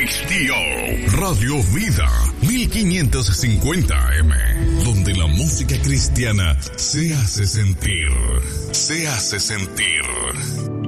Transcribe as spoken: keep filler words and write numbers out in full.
Cristio, Radio Vida, mil quinientos cincuenta A M, donde la música cristiana se hace sentir, se hace sentir.